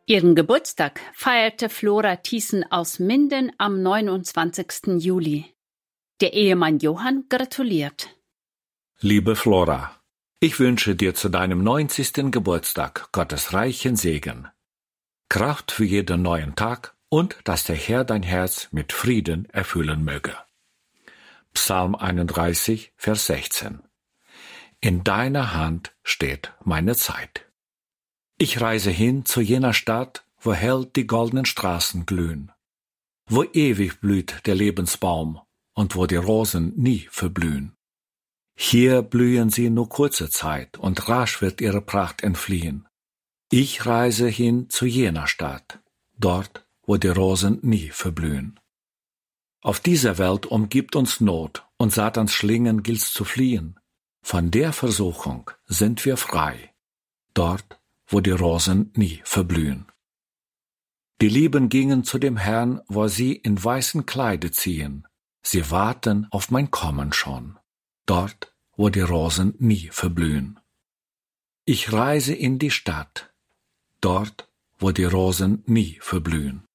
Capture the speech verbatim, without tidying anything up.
Ihren Geburtstag feierte Flora Thiessen aus Minden am neunundzwanzigsten Juli. Der Ehemann Johann gratuliert. Liebe Flora, ich wünsche dir zu deinem neunzigsten Geburtstag Gottes reichen Segen, Kraft für jeden neuen Tag und dass der Herr dein Herz mit Frieden erfüllen möge. Psalm einunddreißig, Vers sechzehn. In deiner Hand steht meine Zeit. Ich reise hin zu jener Stadt, wo hell die goldenen Straßen glühen, wo ewig blüht der Lebensbaum und wo die Rosen nie verblühen. Hier blühen sie nur kurze Zeit und rasch wird ihre Pracht entfliehen. Ich reise hin zu jener Stadt, dort, wo die Rosen nie verblühen. Auf dieser Welt umgibt uns Not und Satans Schlingen gilt's zu fliehen. Von der Versuchung sind wir frei, dort, wo die Rosen nie verblühen. Die Lieben gingen zu dem Herrn, wo sie in weißen Kleide ziehen. Sie warten auf mein Kommen schon, dort, wo die Rosen nie verblühen. Ich reise in die Stadt, dort, wo die Rosen nie verblühen.